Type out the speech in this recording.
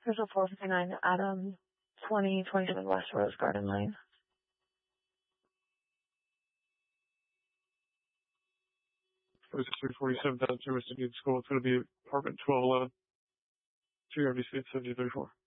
Here's a 459 Adam 2027 West Rose Garden Lane. 347,000 West Indian School. It's going to be apartment 1211. 3RDC at 7034.